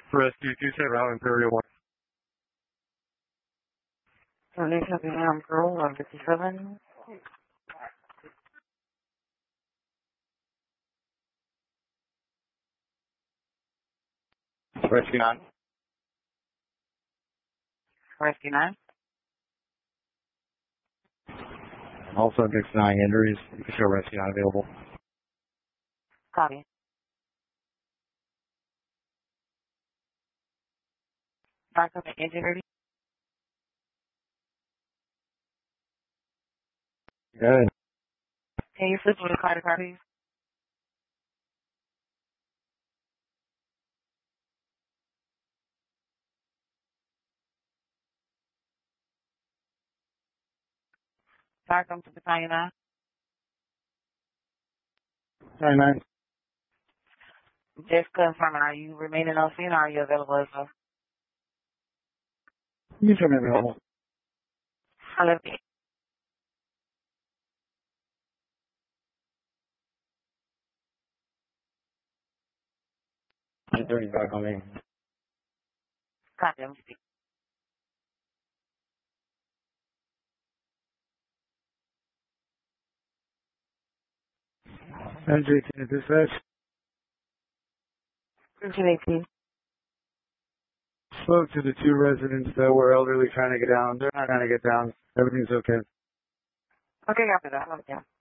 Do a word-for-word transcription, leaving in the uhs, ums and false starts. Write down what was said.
Rescue two seven out Imperial one. Donation Vietnam Girl one fifty-seven. Rescue nine. Rescue nine. Also six nine injuries. You can show rescue nine available. Copy. Back up the engine ready. Good. Can you flip with the car to car, please? Back up to Battalion nine. Nine nine. Just confirming, are you remaining on scene or are you available as well? You can show me available. I left it. I'm turning back on me. Copy. I'm speaking. M J T dispatch. two eighteen. Spoke to the two residents that were elderly trying to get down. They're not going to get down. Everything's okay. Okay, copy that. Yeah.